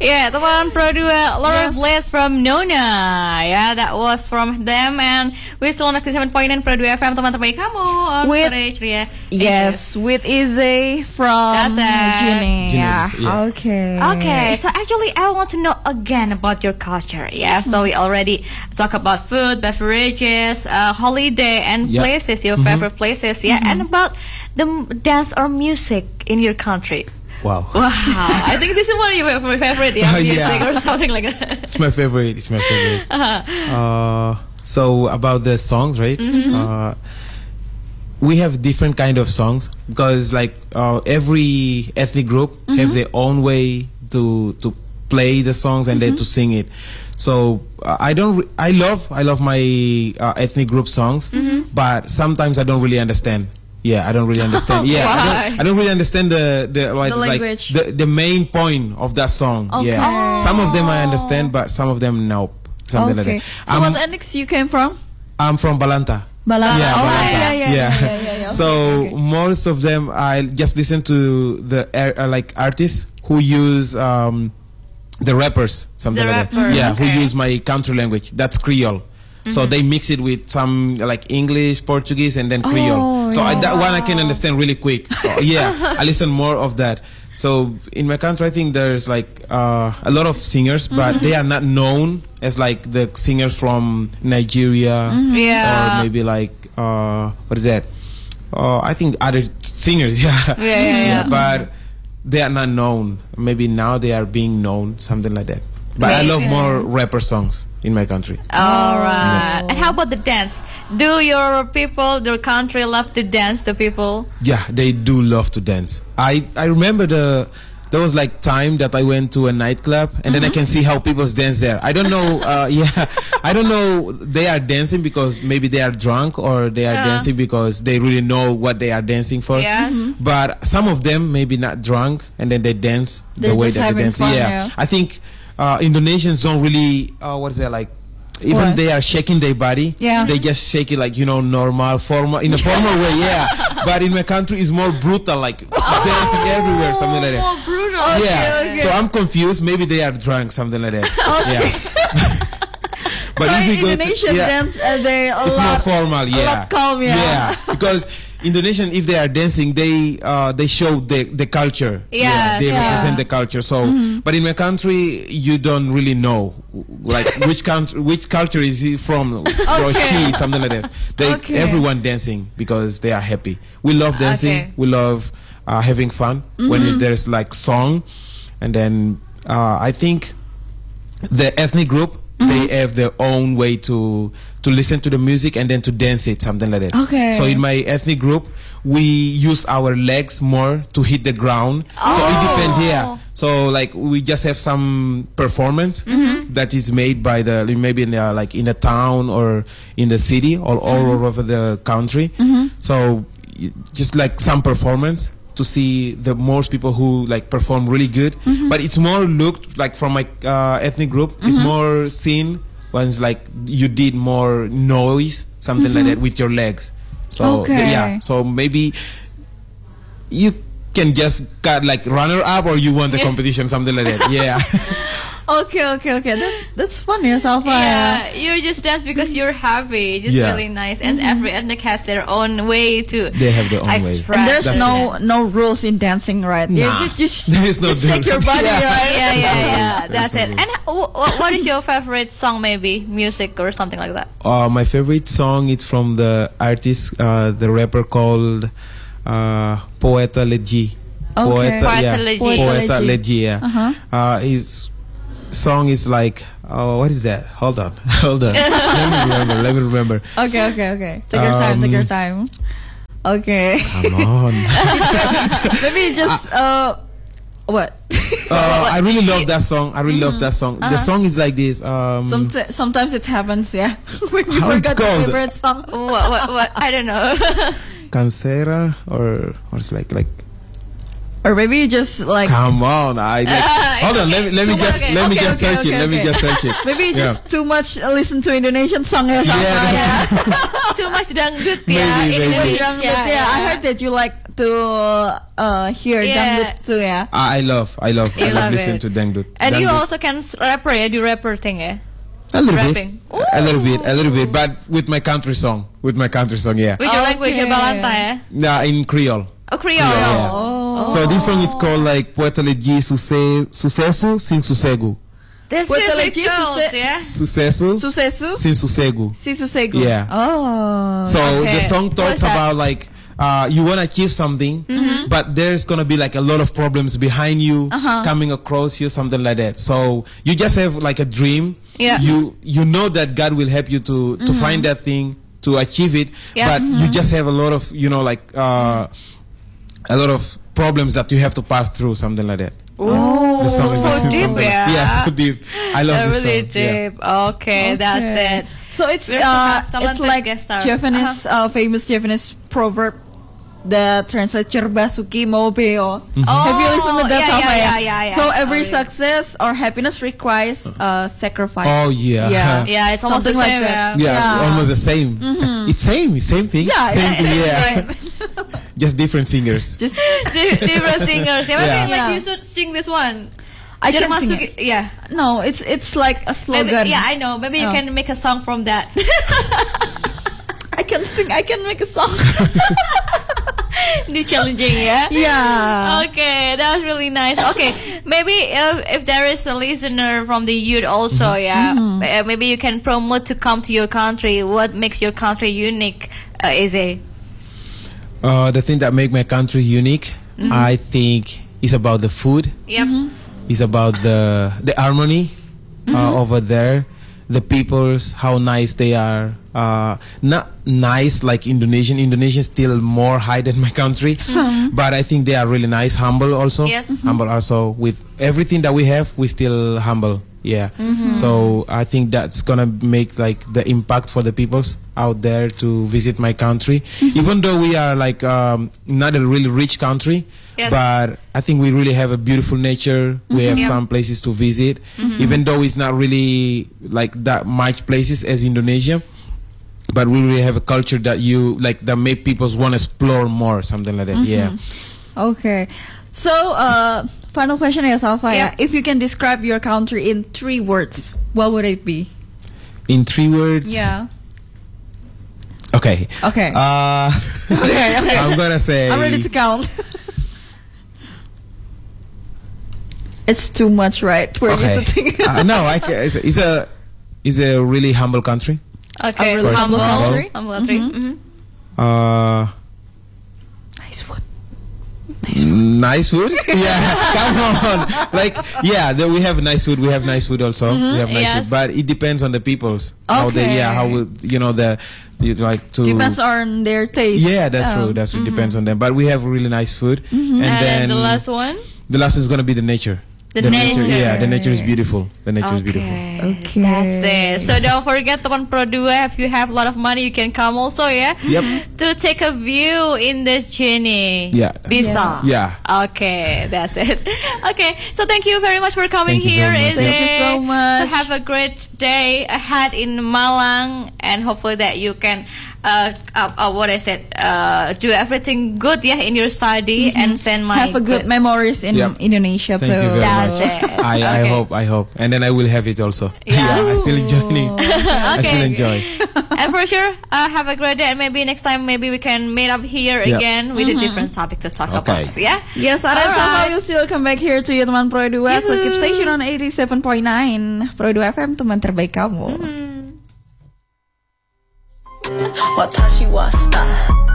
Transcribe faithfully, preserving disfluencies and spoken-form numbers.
Yeah, teman Pro dua, Laura Yes. Blaze from Nona. Yeah, that was from them. And we still on ninety-seven point nine Pro dua F M, teman terbaik kamu. On With- sore ceria. Yes, with Izzy from That's it. Juni. Yeah. Yeah. Okay. Okay, so actually I want to know again about your culture. Yeah, so we already talk about food, beverages, uh, holiday and Yeah. places, your favorite places. Yeah, and about the m- dance or music in your country. Wow. Wow, I think this is one of your favorite, favorite yeah, Yeah. music or something like that. It's my favorite. It's my favorite. Uh-huh. Uh, so about the songs, right? Mm-hmm. Uh, we have different kind of songs because like uh, every ethnic group Mm-hmm. have their own way to to play the songs and then to Mm-hmm. sing it. So uh, I don't. Re- I love. I love my uh, ethnic group songs, Mm-hmm. but sometimes I don't really understand. Yeah, I don't really understand. Yeah, I Why? don't, I don't really understand the the, like, The like language. the the main point of that song. Okay. Yeah, some of them I understand, but some of them nope. Something Okay. like that. So I'm, what ethnics you came from? I'm from Balanta. Balanta. Yeah, oh, Balanta. yeah, yeah, yeah, yeah, yeah, yeah, yeah. So Okay, okay. most of them I just listen to the uh, uh, like artists who use um, the rappers, something The like rapper, that. Yeah, okay. who use my country language. That's Creole. So they mix it with some like English, Portuguese, and then Creole. Oh, so I, yeah. that one I can understand really quick. So, yeah, I listen more of that. So in my country, I think there's like uh, a lot of singers, but they are not known as like the singers from Nigeria Yeah. or maybe like uh, what is that? Uh, I think other singers, yeah. Yeah, yeah, yeah. But they are not known. Maybe now they are being known, something like that. But I love Maybe. more rapper songs in my country. All right. And how about the dance? Do your people, your country, love to dance to people? Yeah, they do love to dance. I, I remember the there was like time that I went to a nightclub and then I can see how people dance there. I don't know. Uh, yeah, I don't know. They are dancing because maybe they are drunk or they are Yeah. dancing because they really know what they are dancing for. Yes. Mhm. But some of them maybe not drunk and then they dance They're the way just that they having dance. fun, yeah. yeah. I think uh, Indonesians don't really. Uh, what is that like? Even What? they are shaking their body, Yeah. they just shake it like, you know, normal, formal, in a formal way, yeah. But in my country, it's more brutal, like dancing everywhere, something like that. Oh, brutal. yeah. okay. So I'm confused. Maybe they are drunk, something like that. Yeah. But so if in we go to- Indonesian yeah, dance, uh, they a it's more lot, formal, a yeah. lot calm, yeah. Yeah, because Indonesian, if they are dancing, they uh, they show the the culture. Yes, they yeah. represent the culture. So, but in my country, you don't really know, like which country, which culture is he from, or she, something like that. They Okay. everyone dancing because they are happy. We love dancing. Okay. We love uh, having fun when it's, there's like song, and then uh, I think the ethnic group they have their own way to to listen to the music and then to dance it, something like that. Okay. So in my ethnic group, we use our legs more to hit the ground. So it depends. Yeah. So like we just have some performance that is made by the maybe in the, like in a town or in the city or all over the country. So y- just like some performance to see the most people who like perform really good, but it's more looked like from my uh, ethnic group. It's more seen when it's like you did more noise, something like that with your legs. So Okay. th- yeah, so maybe you can just got like runner up or you won the competition, something like that. Yeah. Okay, okay, okay. That's that's funny, Salva. Yeah, you just dance because you're happy. Just Yeah. really nice. And every ethnic has their own way to They have their own way. express. And there's That's no it. no rules in dancing, right? You Nah. just just, There is no just shake rule. your body, Yeah. right? Yeah, yeah, yeah. There's That's no it. rules. And w- w- what is your favorite song, maybe music or something like that? Uh, my favorite song is from the artist, uh, the rapper called uh, Poeta Leji. Okay. Poeta yeah. Leji. Poeta Leji. Leji, yeah. Uh-huh. Uh, his song is like, oh, what is that? Hold on, hold on. let me remember. Let me remember. Okay, okay, okay. Take your time. Take Um, your time. Okay. Come on. Maybe just uh, what? uh, I really love that song. I really love that song. The song is like this. Um, Some sometimes it happens, yeah. When you How it's forgot your called? favorite song. what, what, what? I don't know. Cancera or or it's like like. Or maybe you just like Come on, I like, hold on. Let me let me Too just much, let me okay, just okay, search it. okay, Let me okay. just search it. maybe you Yeah. just too much uh, listen to Indonesian song ya, Salva, Yeah. yeah. Too much dangdut ya. Maybe, maybe. Indonesia. Yeah, I heard that you like to uh, hear Yeah. dangdut too, yeah. I I love, I love, I You love love listening it. to dangdut. And you Dangdut. also can s- rapper, yeah, do rapper thing, yeah. a little rapping. bit, a little bit, a little bit, but with my country song, with my country song, yeah. With your language, your Okay. Balanta, yeah. Yeah, in Creole. Oh, Creole. Yeah. Oh. So this song is called like Puerto Legi Suce- Sucesso Sin Sossego. This Puerto is Legi difficult, suce- yeah. Sucesso Sucesso? Sin Sossego. Si Susego. Yeah. Oh. So Okay. the song What talks is that? about like uh, you want to achieve something, but there's gonna be like a lot of problems behind you, Uh-huh. coming across you, something like that. So you just have like a dream. Yeah. You you know that God will help you to to find that thing, to achieve it, Yes. but you just have a lot of you know like uh, a lot of problems that you have to pass through, something like that. Oh, The song is so like deep, something like- yeah. yeah, so deep. I love Uh, this really song. Yeah. deep. Okay, that's Okay. it. So it's We also uh, have it's talented like guest star. Japanese, uh famous Japanese proverb that translates "Cerbasuki mau beo." Have you listened to that? Oh, yeah, Sama, yeah, ya? yeah, yeah, yeah. So every Oh, yeah. success or happiness requires uh, sacrifice. Oh yeah. Yeah. Yeah, it's almost the Something same. like that. yeah. Yeah, Yeah. almost the same. It's same, same thing. Yeah, same yeah, thing. Yeah, Right. just different singers. Just Di- Different singers. Yeah, maybe Yeah. like Yeah. you should sing this one. I can Jangan sing masuki- it. Yeah. No, it's it's like a Maybe, slogan. yeah, I know. Maybe you Oh. can make a song from that. I can sing. I can make a song. New challenging, yeah. yeah. Okay, that was really nice. Okay, maybe if, if there is a listener from the youth also, yeah, uh, maybe you can promote to come to your country. What makes your country unique, uh, Izzy? Uh, the thing that make my country unique, I think, is about the food. Yep. Is about the the harmony uh, over there, the peoples, how nice they are. Uh, not nice like Indonesian. Indonesian still more high than my country, but I think they are really nice, humble also. Yes. Humble also. With everything that we have, we still humble. Yeah. So I think that's gonna make like the impact for the peoples out there to visit my country. Even though we are like um, not a really rich country, Yes. but I think we really have a beautiful nature. We have Yeah. some places to visit, even though it's not really like that much places as Indonesia. But we really have a culture that you like that make people want to explore more, something like that. Yeah. Okay. So, uh, final question is Alpha. Yeah. If you can describe your country in three words, what would it be? In three words. Yeah. Okay. Okay. Uh, okay. Okay. I'm gonna say. I'm ready to count. It's too much, right? For Okay. you to think. uh, no, I ca- it's, a- it's a it's a really humble country. Okay, A really First humble, humble. country. humble country. Mhm. Mhm. Uh, Nice food. nice food. Yeah, come on. Like yeah, the, we have nice food. We have nice food also. We have nice Yes. food, but it depends on the peoples. How they yeah how Okay. will, you know the you like to. Depends on their taste. Yeah, that's Oh. true. That's true. Depends on them. But we have really nice food, And, and, then the last one. the last is gonna be the nature. The nature. Yeah, the nature is beautiful. The nature is beautiful. Okay. That's it. So don't forget teman Pro dua, if you have a lot of money you can come also ya. Yep. To take a view in this journey. Yeah. Bisa. Yeah. Okay, that's it. Okay, so thank you very much for coming Thank you here. very much. Izzy. Thank you so much. So have a great day ahead in Malang, and hopefully that you can uh, uh, uh what I said uh do everything good yeah in your study and send my Have a good goods. memories in Yep. Indonesia Thank too. you very That's much. it. I, I Okay. hope I hope, and then I will have it also. Yes. Yeah, I still enjoy. I still Okay. enjoy. And for sure, uh, have a great day. And maybe next time, maybe we can meet up here Yeah. again with a different topic to talk Okay. about. Yeah. Yes, Ara and Sama Alright. will still come back here to you teman Pro dua. So keep Yuhu. station on eighty-seven point nine Pro dua F M, teman terbaik kamu. Watashi wa star